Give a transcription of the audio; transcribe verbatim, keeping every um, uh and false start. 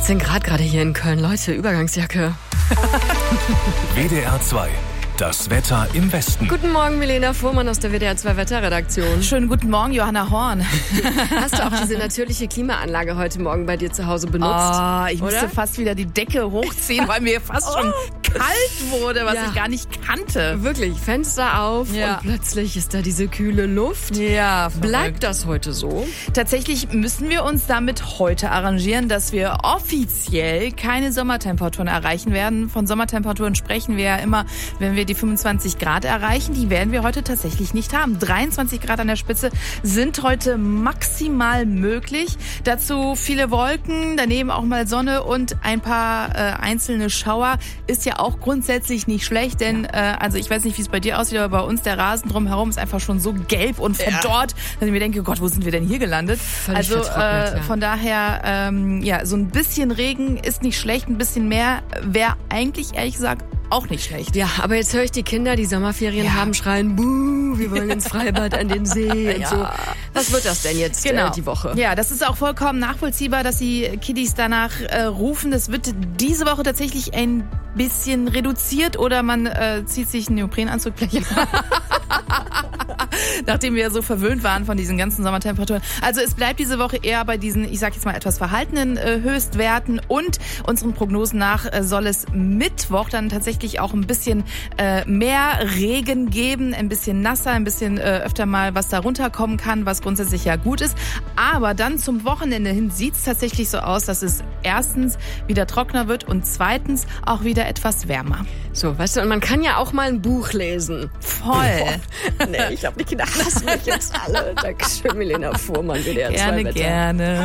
achtzehn Grad gerade hier in Köln. Leute, Übergangsjacke. W D R zwei. Das Wetter im Westen. Guten Morgen, Milena Fuhrmann aus der W D R zwei Wetterredaktion. Schönen guten Morgen, Johanna Horn. Hast du auch diese natürliche Klimaanlage heute Morgen bei dir zu Hause benutzt? Oh, ich oder? musste fast wieder die Decke hochziehen, weil mir fast schon kalt wurde, was Ja. ich gar nicht kannte. Wirklich, Fenster auf Ja. und plötzlich ist da diese kühle Luft. Ja, Bleibt das heute so? Tatsächlich müssen wir uns damit heute arrangieren, dass wir offiziell keine Sommertemperaturen erreichen werden. Von Sommertemperaturen sprechen wir ja immer, wenn wir die fünfundzwanzig Grad erreichen. Die werden wir heute tatsächlich nicht haben. dreiundzwanzig Grad an der Spitze sind heute maximal möglich. Dazu viele Wolken, daneben auch mal Sonne und ein paar äh, einzelne Schauer. Ist ja auch grundsätzlich nicht schlecht, denn äh, also ich weiß nicht, wie es bei dir aussieht, aber bei uns der Rasen drumherum ist einfach schon so gelb und verdorrt, dass ich mir denke, Gott, wo sind wir denn hier gelandet? Völlig also vertrocknet, äh, ja. von daher, ähm, ja, so ein bisschen Regen ist nicht schlecht, ein bisschen mehr wäre eigentlich, ehrlich gesagt, auch nicht schlecht. Ja, aber jetzt höre ich die Kinder, die Sommerferien Ja. haben, schreien, buh, wir wollen ins Freibad, an den See und Ja. so. Was wird das denn jetzt Genau. äh, die Woche? Ja, das ist auch vollkommen nachvollziehbar, dass die Kiddies danach äh, rufen. Das wird diese Woche tatsächlich ein bisschen reduziert oder man äh, zieht sich einen Neoprenanzug gleich an. Nachdem wir so verwöhnt waren von diesen ganzen Sommertemperaturen. Also es bleibt diese Woche eher bei diesen, ich sag jetzt mal, etwas verhaltenen äh, Höchstwerten und unseren Prognosen nach äh, soll es Mittwoch dann tatsächlich auch ein bisschen äh, mehr Regen geben, ein bisschen nasser, ein bisschen äh, öfter mal was da runterkommen kann, was grundsätzlich ja gut ist. Aber dann zum Wochenende hin sieht es tatsächlich so aus, dass es erstens wieder trockener wird und zweitens auch wieder etwas wärmer. So, weißt du, und man kann ja auch mal ein Buch lesen. Voll. Nee, ich glaube, die Kinder hassen mich jetzt alle. Dankeschön, Milena Fuhrmann, W D R zwei Gerne, Wetter. gerne.